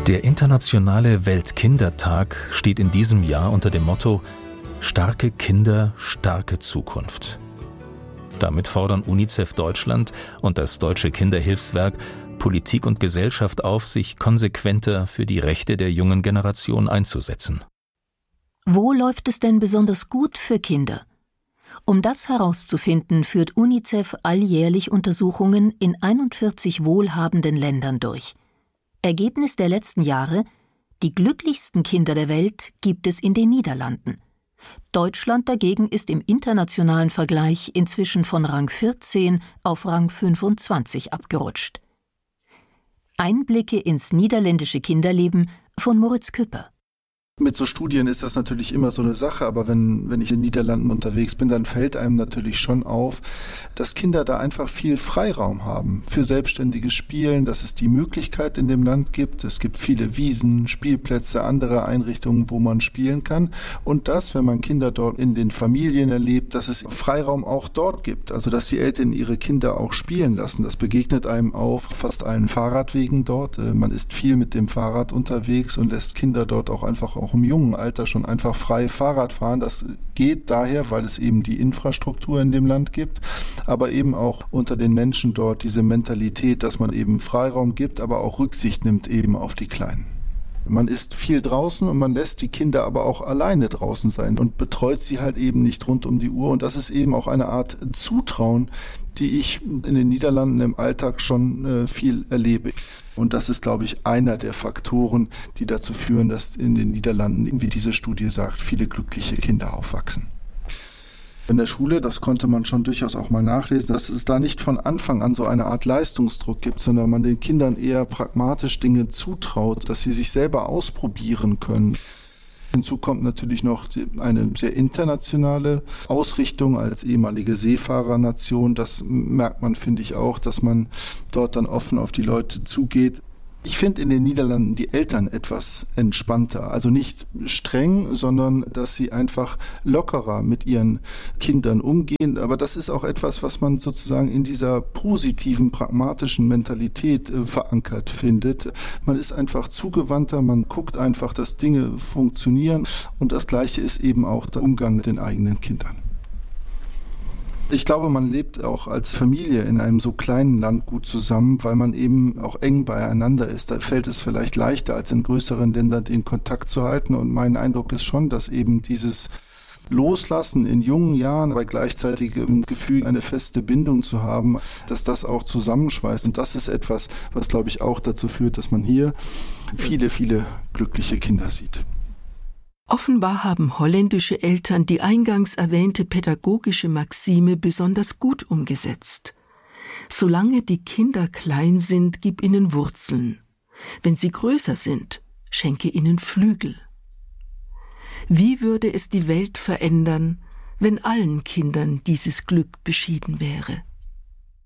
Der Internationale Weltkindertag steht in diesem Jahr unter dem Motto »Starke Kinder, starke Zukunft«. Damit fordern UNICEF Deutschland und das Deutsche Kinderhilfswerk Politik und Gesellschaft auf, sich konsequenter für die Rechte der jungen Generation einzusetzen. Wo läuft es denn besonders gut für Kinder? Um das herauszufinden, führt UNICEF alljährlich Untersuchungen in 41 wohlhabenden Ländern durch. Ergebnis der letzten Jahre: Die glücklichsten Kinder der Welt gibt es in den Niederlanden. Deutschland dagegen ist im internationalen Vergleich inzwischen von Rang 14 auf Rang 25 abgerutscht. Einblicke ins niederländische Kinderleben von Moritz Küpper. Mit so Studien ist das natürlich immer so eine Sache, aber wenn ich in den Niederlanden unterwegs bin, dann fällt einem natürlich schon auf, dass Kinder da einfach viel Freiraum haben für selbstständiges Spielen, dass es die Möglichkeit in dem Land gibt. Es gibt viele Wiesen, Spielplätze, andere Einrichtungen, wo man spielen kann. Und das, wenn man Kinder dort in den Familien erlebt, dass es Freiraum auch dort gibt. Also dass die Eltern ihre Kinder auch spielen lassen. Das begegnet einem auf fast allen Fahrradwegen dort. Man ist viel mit dem Fahrrad unterwegs und lässt Kinder dort auch im jungen Alter schon einfach frei Fahrrad fahren. Das geht daher, weil es eben die Infrastruktur in dem Land gibt, aber eben auch unter den Menschen dort diese Mentalität, dass man eben Freiraum gibt, aber auch Rücksicht nimmt eben auf die Kleinen. Man ist viel draußen und man lässt die Kinder aber auch alleine draußen sein und betreut sie halt eben nicht rund um die Uhr. Und das ist eben auch eine Art Zutrauen, die ich in den Niederlanden im Alltag schon viel erlebe. Und das ist, glaube ich, einer der Faktoren, die dazu führen, dass in den Niederlanden, wie diese Studie sagt, viele glückliche Kinder aufwachsen. In der Schule, das konnte man schon durchaus auch mal nachlesen, dass es da nicht von Anfang an so eine Art Leistungsdruck gibt, sondern man den Kindern eher pragmatisch Dinge zutraut, dass sie sich selber ausprobieren können. Hinzu kommt natürlich noch eine sehr internationale Ausrichtung als ehemalige Seefahrernation. Das merkt man, finde ich auch, dass man dort dann offen auf die Leute zugeht. Ich finde in den Niederlanden die Eltern etwas entspannter, also nicht streng, sondern dass sie einfach lockerer mit ihren Kindern umgehen. Aber das ist auch etwas, was man sozusagen in dieser positiven, pragmatischen Mentalität verankert findet. Man ist einfach zugewandter, man guckt einfach, dass Dinge funktionieren, und das Gleiche ist eben auch der Umgang mit den eigenen Kindern. Ich glaube, man lebt auch als Familie in einem so kleinen Land gut zusammen, weil man eben auch eng beieinander ist. Da fällt es vielleicht leichter, als in größeren Ländern den Kontakt zu halten. Und mein Eindruck ist schon, dass eben dieses Loslassen in jungen Jahren, aber gleichzeitig im Gefühl, eine feste Bindung zu haben, dass das auch zusammenschweißt. Und das ist etwas, was, glaube ich, auch dazu führt, dass man hier viele, viele glückliche Kinder sieht. Offenbar haben holländische Eltern die eingangs erwähnte pädagogische Maxime besonders gut umgesetzt. Solange die Kinder klein sind, gib ihnen Wurzeln. Wenn sie größer sind, schenke ihnen Flügel. Wie würde es die Welt verändern, wenn allen Kindern dieses Glück beschieden wäre?